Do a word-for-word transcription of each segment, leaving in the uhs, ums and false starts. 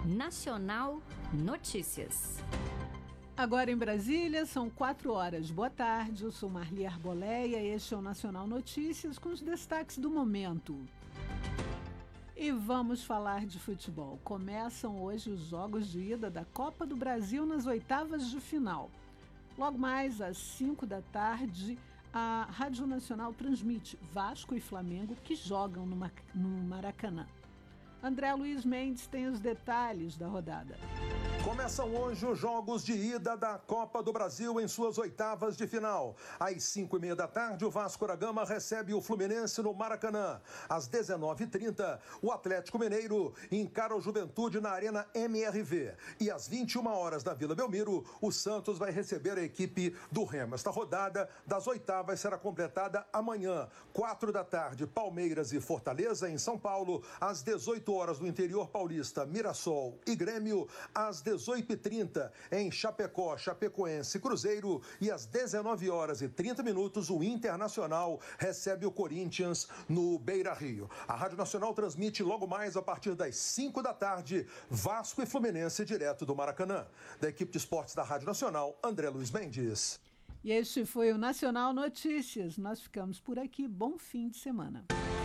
Nacional Notícias. Agora em Brasília, são quatro horas. Boa tarde, eu sou Marli Arboleia e este é o Nacional Notícias com os destaques do momento. E vamos falar de futebol. Começam hoje os jogos de ida da Copa do Brasil nas oitavas de final. Logo mais às cinco da tarde, a Rádio Nacional transmite Vasco e Flamengo que jogam no, no Maracanã. André Luiz Mendes tem os detalhes da rodada. Começam hoje os jogos de ida da Copa do Brasil em suas oitavas de final. Às cinco e meia da tarde, o Vasco da Gama recebe o Fluminense no Maracanã. Às dezenove e trinta, o Atlético Mineiro encara o Juventude na Arena M R V. E às vinte e uma horas, na Vila Belmiro, o Santos vai receber a equipe do Remo. Esta rodada das oitavas será completada amanhã, quatro da tarde, Palmeiras e Fortaleza em São Paulo. Às dezoito horas, no interior paulista, Mirassol e Grêmio. Às dezoito e trinta, em Chapecó, Chapecoense e Cruzeiro. E às dezenove horas e trinta minutos, o Internacional recebe o Corinthians no Beira-Rio. A Rádio Nacional transmite logo mais a partir das cinco da tarde, Vasco e Fluminense direto do Maracanã. Da equipe de esportes da Rádio Nacional, André Luiz Mendes. E este foi o Nacional Notícias. Nós ficamos por aqui. Bom fim de semana.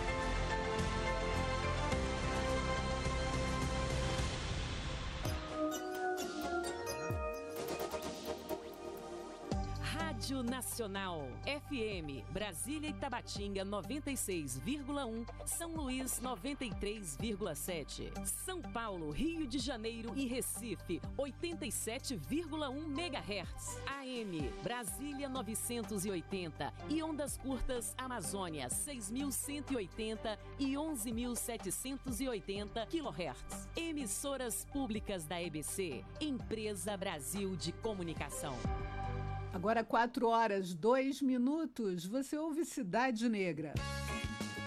Rádio Nacional, F M, Brasília e Tabatinga noventa e seis vírgula um, São Luís noventa e três vírgula sete, São Paulo, Rio de Janeiro e Recife oitenta e sete vírgula um megahertz, A M, Brasília novecentos e oitenta e ondas curtas Amazônia seis mil cento e oitenta e onze mil setecentos e oitenta quilohertz. Emissoras públicas da E B C, Empresa Brasil de Comunicação. Agora quatro horas, dois minutos, você ouve Cidade Negra.